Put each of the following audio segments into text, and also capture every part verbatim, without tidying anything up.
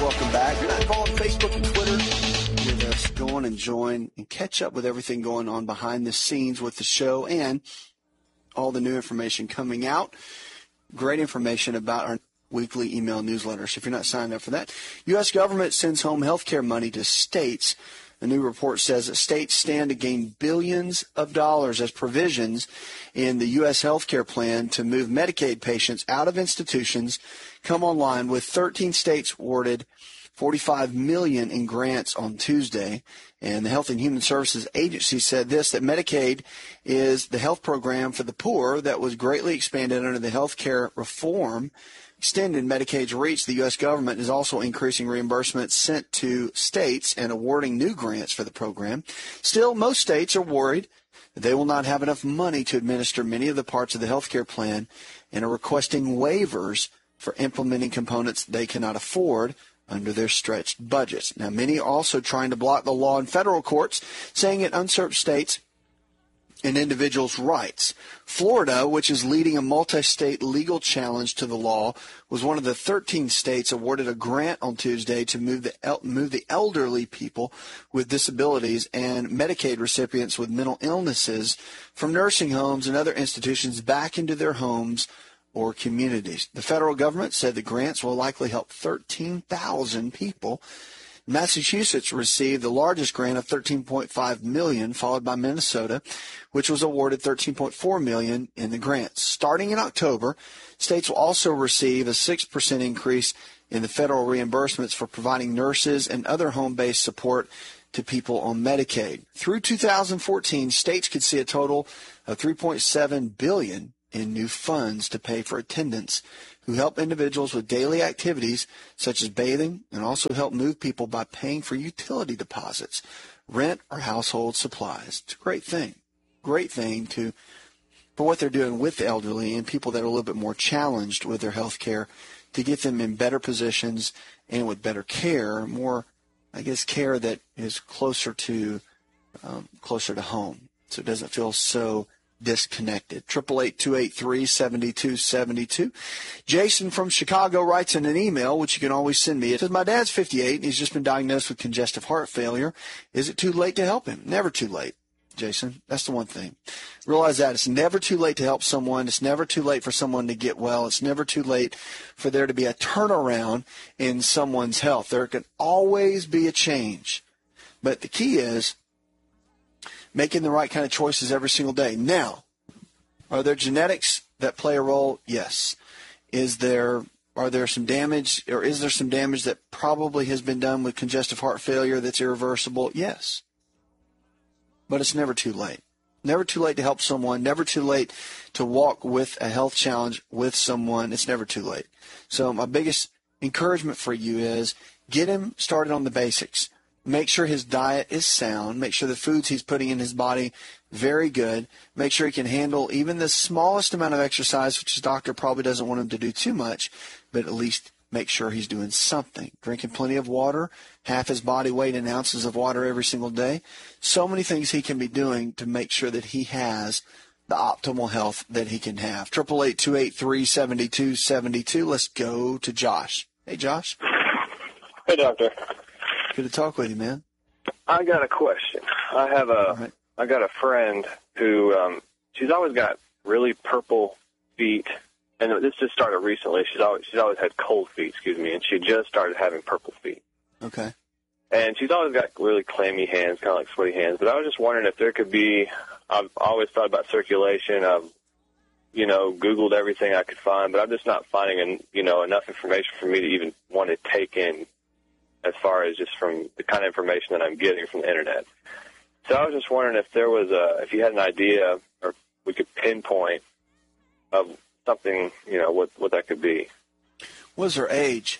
welcome back. If you're not involved on Facebook and Twitter with us, go on and join and catch up with everything going on behind the scenes with the show and all the new information coming out. Great information about our weekly email newsletters. If you're not signed up for that, U S government sends home health care money to states. A new report says that states stand to gain billions of dollars as provisions in the U S health care plan to move Medicaid patients out of institutions come online, with thirteen states awarded forty-five million dollars in grants on Tuesday. And the Health and Human Services Agency said this, that Medicaid is the health program for the poor that was greatly expanded under the health care reform. Extending Medicaid's reach, the U S government is also increasing reimbursements sent to states and awarding new grants for the program. Still, most states are worried that they will not have enough money to administer many of the parts of the health care plan and are requesting waivers for implementing components they cannot afford under their stretched budgets. Now, many are also trying to block the law in federal courts, saying it usurps states and individuals' rights. Florida, which is leading a multi-state legal challenge to the law, was one of the thirteen states awarded a grant on Tuesday to move the el- move the elderly people with disabilities and Medicaid recipients with mental illnesses from nursing homes and other institutions back into their homes or communities. The federal government said the grants will likely help thirteen thousand people. Massachusetts received the largest grant of thirteen point five million dollars, followed by Minnesota, which was awarded thirteen point four million dollars in the grants. Starting in October, states will also receive a six percent increase in the federal reimbursements for providing nurses and other home-based support to people on Medicaid. Through two thousand fourteen, states could see a total of three point seven billion dollars in new funds to pay for attendants who help individuals with daily activities such as bathing, and also help move people by paying for utility deposits, rent, or household supplies. It's a great thing. Great thing to for what they're doing with the elderly and people that are a little bit more challenged with their health care, to get them in better positions and with better care, more, I guess, care that is closer to um, closer to home, so it doesn't feel so disconnected. Triple eight two eight three seventy two seventy two. Jason from Chicago writes in an email, which you can always send me. It says, my dad's fifty-eight and he's just been diagnosed with congestive heart failure. Is it too late to help him? Never too late, Jason. That's the one thing. Realize that it's never too late to help someone. It's never too late for someone to get well. It's never too late for there to be a turnaround in someone's health. There can always be a change. But the key is making the right kind of choices every single day. Now, are there genetics that play a role? Yes. Is there, are there some damage, or is there some damage that probably has been done with congestive heart failure that's irreversible? Yes. But it's never too late. Never too late to help someone. Never too late to walk with a health challenge with someone. It's never too late. So my biggest encouragement for you is get him started on the basics. Make sure his diet is sound. Make sure the foods he's putting in his body very good. Make sure he can handle even the smallest amount of exercise, which his doctor probably doesn't want him to do too much, but at least make sure he's doing something. Drinking plenty of water, half his body weight in ounces of water every single day. So many things he can be doing to make sure that he has the optimal health that he can have. Triple eight two eight three seventy two seventy two. Let's go to Josh. Hey, Josh. Hey, doctor. Good to talk with you, man. I got a question. I have a, right. I got a friend who, um, she's always got really purple feet, and this just started recently. She's always, she's always had cold feet, excuse me, and she just started having purple feet. Okay. And she's always got really clammy hands, kind of like sweaty hands. But I was just wondering if there could be, I've always thought about circulation. I've, you know, Googled everything I could find, but I'm just not finding, you know, enough information for me to even want to take in, as far as just from the kind of information that I'm getting from the internet. So I was just wondering if there was a, if you had an idea, or we could pinpoint of something, you know, what, what that could be. What's her age?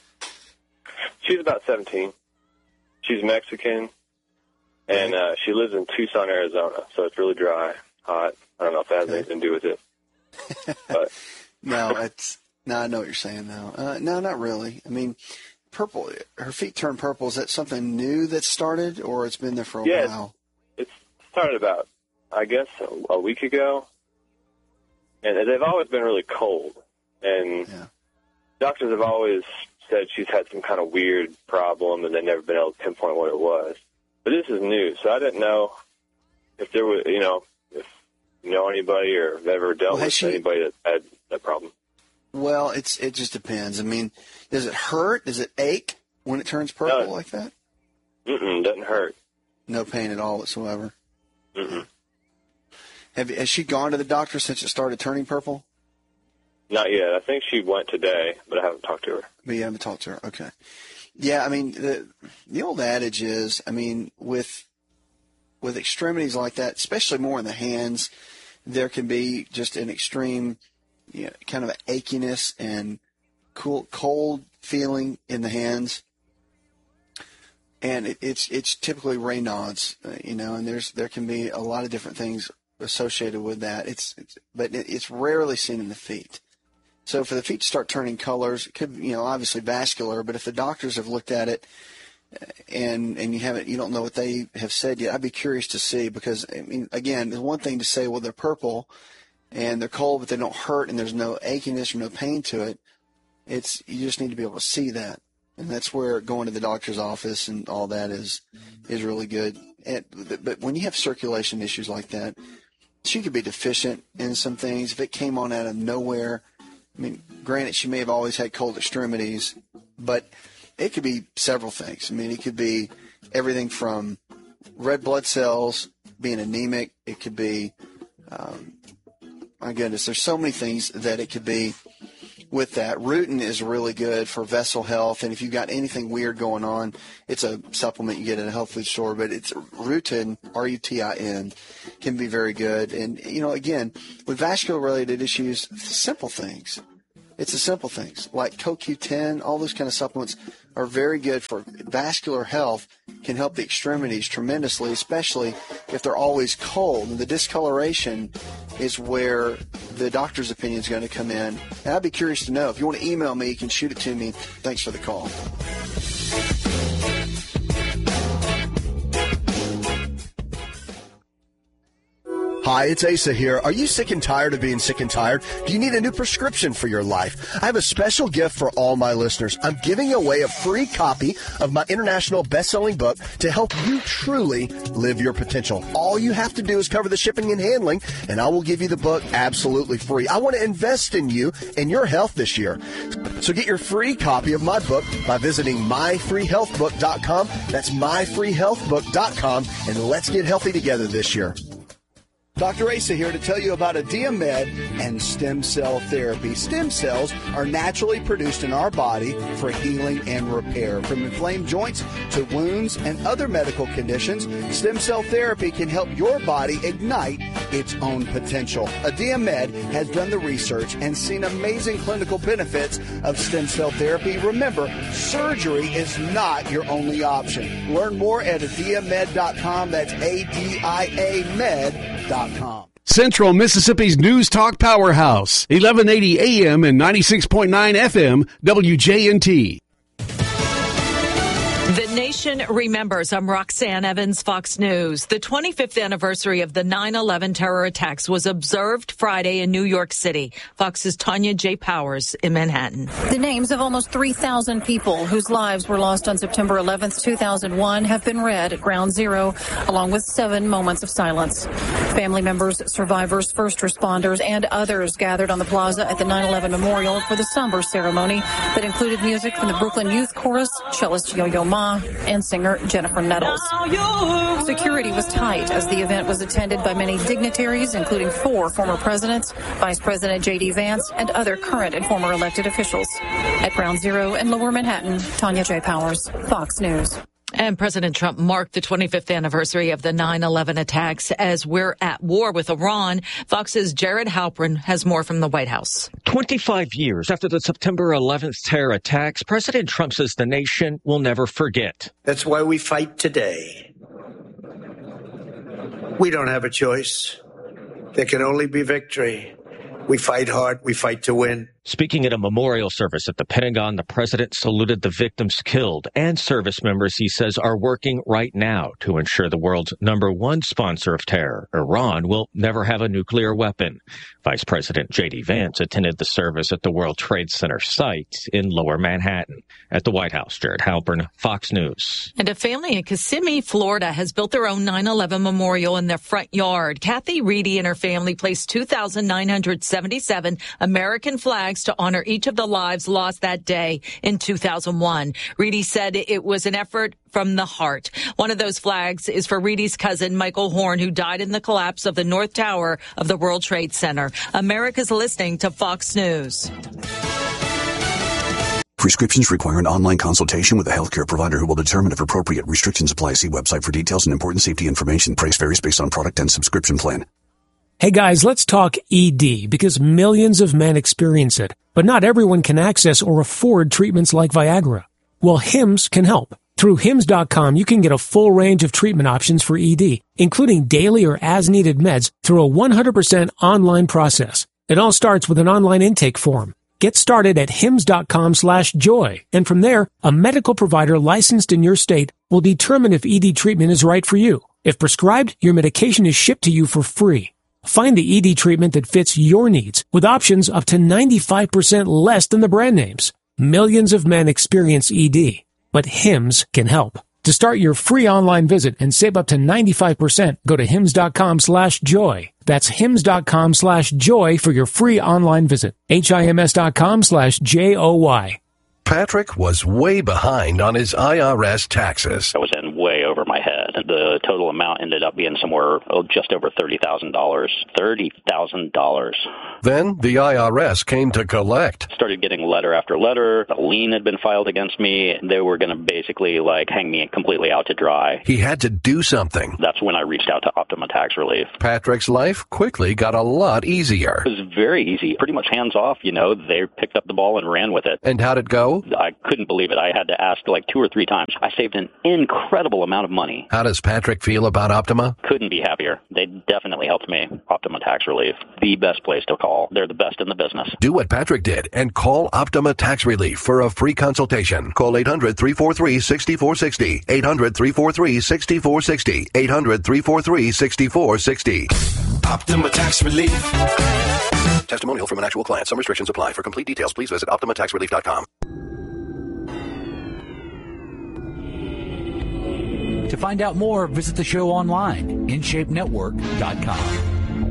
She's about seventeen. She's Mexican, and uh, she lives in Tucson, Arizona, so it's really dry, hot. I don't know if that has okay. anything to do with it. But. No, it's, no, I know what you're saying, though. Uh, no, not really. I mean, purple, her feet turn purple. Is that something new that started, or it's been there for a yeah, while? It started about, I guess, a, a week ago. And they've always been really cold. And yeah. doctors have always said she's had some kind of weird problem and they've never been able to pinpoint what it was. But this is new, so I didn't know if there was, you know, if you know anybody or have ever dealt well, with she, anybody that had that problem. Well, it's it just depends. I mean, does it hurt? Does it ache when it turns purple no, like that? Mm-mm, doesn't hurt. No pain at all whatsoever? Mm-mm. Have, has she gone to the doctor since it started turning purple? Not yet. I think she went today, but I haven't talked to her. But you haven't talked to her. Okay. Yeah, I mean, the the old adage is, I mean, with with extremities like that, especially more in the hands, there can be just an extreme, you know, kind of an achiness and cool, cold feeling in the hands. And it, it's it's typically Raynaud's, uh, you know, and there's there can be a lot of different things associated with that. It's, it's but it, it's rarely seen in the feet. So for the feet to start turning colors, it could, you know, obviously vascular, but if the doctors have looked at it and and you haven't, you don't know what they have said yet, I'd be curious to see, because, I mean, again, there's one thing to say, well, they're purple and they're cold, but they don't hurt and there's no achiness or no pain to it. It's, you just need to be able to see that. And that's where going to the doctor's office and all that is, is really good. And, but when you have circulation issues like that, she could be deficient in some things. If it came on out of nowhere, I mean, granted, she may have always had cold extremities, but it could be several things. I mean, it could be everything from red blood cells, being anemic. It could be, um, my goodness, there's so many things that it could be with that. Rutin is really good for vessel health, and if you've got anything weird going on, it's a supplement you get at a health food store, but it's Rutin, R U T I N, can be very good. And, you know, again, with vascular-related issues, simple things. It's the simple things, like C O Q ten, all those kind of supplements are very good for vascular health, can help the extremities tremendously, especially if they're always cold. And the discoloration is where the doctor's opinion is going to come in. And I'd be curious to know. If you want to email me, you can shoot it to me. Thanks for the call. Hi, it's Asa here. Are you sick and tired of being sick and tired? Do you need a new prescription for your life? I have a special gift for all my listeners. I'm giving away a free copy of my international best-selling book to help you truly live your potential. All you have to do is cover the shipping and handling, and I will give you the book absolutely free. I want to invest in you and your health this year. So get your free copy of my book by visiting my free health book dot com. That's my free health book dot com, and let's get healthy together this year. Doctor Asa here to tell you about Adiamed and stem cell therapy. Stem cells are naturally produced in our body for healing and repair. From inflamed joints to wounds and other medical conditions, stem cell therapy can help your body ignite its own potential. Adiamed has done the research and seen amazing clinical benefits of stem cell therapy. Remember, surgery is not your only option. Learn more at adiamed dot com. That's A D I A med dot com. Central Mississippi's News Talk Powerhouse, eleven eighty A M and ninety-six point nine F M, W J N T. The nation remembers. I'm Roxanne Evans, Fox News. The twenty-fifth anniversary of the nine eleven terror attacks was observed Friday in New York City. Fox's Tanya J. Powers in Manhattan. The names of almost three thousand people whose lives were lost on September eleventh, two thousand one have been read at Ground Zero, along with seven moments of silence. Family members, survivors, first responders, and others gathered on the plaza at the nine eleven memorial for the somber ceremony that included music from the Brooklyn Youth Chorus, cellist Yo-Yo Ma, and singer Jennifer Nettles. Security was tight as the event was attended by many dignitaries, including four former presidents, Vice President J D. Vance, and other current and former elected officials. At Ground Zero in Lower Manhattan, Tanya J. Powers, Fox News. And President Trump marked the twenty-fifth anniversary of the nine eleven attacks as we're at war with Iran. Fox's Jared Halpern has more from the White House. twenty-five years after the September eleventh terror attacks, President Trump says the nation will never forget. That's why we fight today. We don't have a choice. There can only be victory. We fight hard. We fight to win. Speaking at a memorial service at the Pentagon, the president saluted the victims killed and service members he says are working right now to ensure the world's number one sponsor of terror, Iran, will never have a nuclear weapon. Vice President J D Vance attended the service at the World Trade Center site in Lower Manhattan. At the White House, Jared Halpern, Fox News. And a family in Kissimmee, Florida, has built their own nine eleven memorial in their front yard. Kathy Reedy and her family placed two thousand nine hundred seventy-seven American flags to honor each of the lives lost that day in two thousand one. Reedy said it was an effort from the heart. One of those flags is for Reedy's cousin, Michael Horn, who died in the collapse of the North Tower of the World Trade Center. America's listening to Fox News. Prescriptions require an online consultation with a healthcare provider who will determine if appropriate restrictions apply. See website for details and important safety information. Price varies based on product and subscription plan. Hey guys, let's talk E D because millions of men experience it, but not everyone can access or afford treatments like Viagra. Well, Hims can help. Through Hims dot com, you can get a full range of treatment options for E D, including daily or as-needed meds through a one hundred percent online process. It all starts with an online intake form. Get started at Hims dot com slash joy, and from there, a medical provider licensed in your state will determine if E D treatment is right for you. If prescribed, your medication is shipped to you for free. Find the E D treatment that fits your needs with options up to ninety-five percent less than the brand names. Millions of men experience E D, but Hims can help. To start your free online visit and save up to ninety-five percent, go to Hims dot com slash joy. That's Hims dot com slash joy for your free online visit. H I M S dot com slash J O Y. Patrick was way behind on his I R S taxes. I was in way over my head. The total amount ended up being somewhere oh, just over thirty thousand dollars. thirty thousand dollars. Then the I R S came to collect. Started getting letter after letter. A lien had been filed against me. They were going to basically like hang me completely out to dry. He had to do something. That's when I reached out to Optima Tax Relief. Patrick's life quickly got a lot easier. It was very easy. Pretty much hands off, you know. They picked up the ball and ran with it. And how'd it go? I couldn't believe it. I had to ask like two or three times. I saved an incredible amount of money. How does Patrick feel about Optima? Couldn't be happier. They definitely helped me. Optima Tax Relief, the best place to call. They're the best in the business. Do what Patrick did and call Optima Tax Relief for a free consultation. Call eight hundred, three four three, six four six zero. eight hundred, three four three, six four six zero. eight hundred, three four three, six four six zero. Optima Tax Relief. Testimonial from an actual client. Some restrictions apply. For complete details, please visit Optima Tax Relief dot com. To find out more, visit the show online, in shape network dot com.